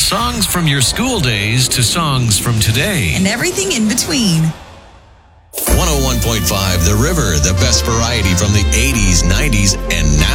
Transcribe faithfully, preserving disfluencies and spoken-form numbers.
songs from your school days to songs from today. And everything in between. one oh one point five The River, the best variety from the eighties, nineties, and now.